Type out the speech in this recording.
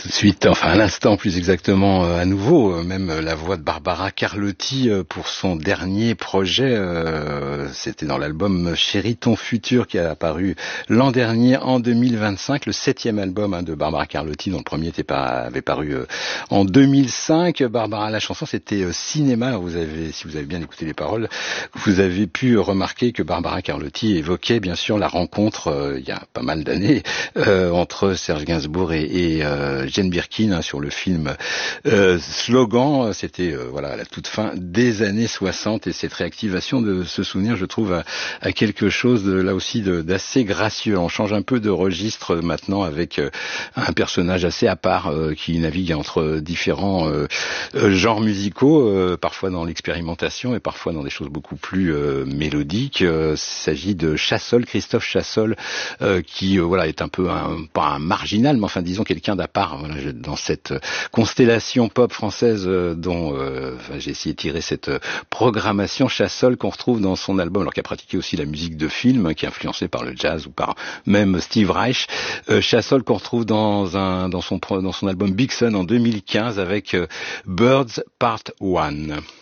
de suite, enfin à l'instant plus exactement, à nouveau, même la voix de Barbara Carlotti pour son dernier projet, c'était dans l'album Chérie ton futur qui a apparu l'an dernier en 2025, le 7e album de Barbara Carlotti, dont le premier avait paru en 2005. Barbara, la chanson c'était Cinéma. Alors si vous avez bien écouté les paroles, vous avez pu remarquer que Barbara Carlotti évoquait bien sûr la rencontre il y a pas mal d'années entre Serge Gainsbourg et Jane Birkin sur le film Slogan. C'était voilà à la toute fin des années 60, et cette réactivation de ce souvenir, je trouve, à quelque chose là aussi d'assez gracieux. On change un peu de registre maintenant avec un personnage assez à part qui navigue entre différents genres musicaux, parfois dans l'expérimentation et parfois dans des choses beaucoup plus mélodiques. Il s'agit de Chassol, Christophe Chassol, qui voilà est un peu pas un marginal, mais enfin disons quelqu'un d'à part, voilà, dans cette constellation pop française dont j'ai essayé de tirer cette programmation. Chassol qu'on retrouve dans son album, alors qu'il a pratiqué aussi la musique de film, qui est influencée par le jazz ou par même Steve Reich. Chassol qu'on retrouve dans son album Big Sun en 2015 avec Birds Part 1.